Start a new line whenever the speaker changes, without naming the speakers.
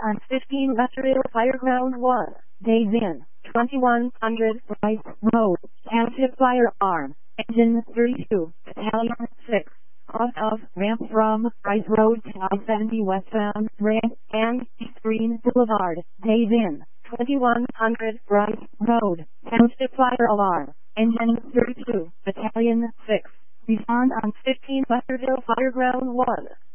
on 15 Westerville Fireground 1. Days in. 2100 Rice Road. Township Firearm. Engine 32. Battalion 6. Off of ramp from Rice Road to I-70 westbound ramp and East Green Boulevard. Days in. 2100 Rice Road. Township Fire Alarm. Engine 32. Battalion 6. Respond on 15 Westerville Fireground 1.